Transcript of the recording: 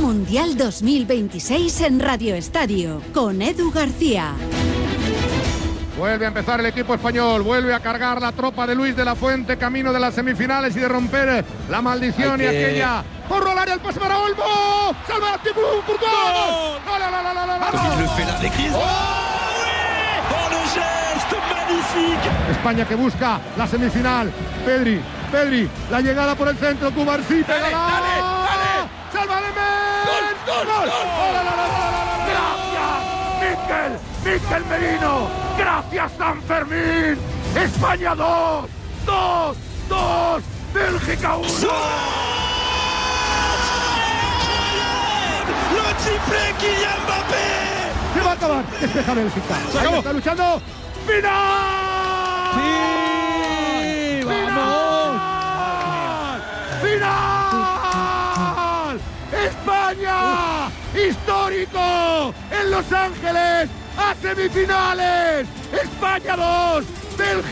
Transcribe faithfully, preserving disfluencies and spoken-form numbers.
Mundial dos mil veintiséis en Radio Estadio, con Edu García. Vuelve a empezar el equipo español, vuelve a cargar la tropa de Luis de la Fuente, camino de las semifinales y de romper la maldición que... y aquella. ¡Porro al área, el pase para Olmo! ¡Salva a Thibaut Courtois! ¡No, no, no, no, no, no! Comme il le fait là avec Griezmann. Oh, oui! Oh, le geste magnifique! España que busca la semifinal. Pedri, Pedri, la llegada por el centro, Cubarsí, dale, pégala. dale, dale. ¡Salva de ¡Gol, gol, gol! ¡Oh, no, no, no, no, no, no! ¡Gracias, Mikel! ¡Mikel Merino! ¡Gracias, San Fermín! ¡España dos! ¡dos! ¡dos! ¡Bélgica uno! ¡Lo triplé Kylian Mbappé! ¡Se va a acabar! ¡Despeja Bélgica! ¡Se acabó! ¡Está luchando! ¡Final! ¡Sí! ¡Vamos! ¡Final! ¡España! ¡Histórico! ¡En Los Ángeles! ¡A semifinales! ¡España dos! ¡Bélgica!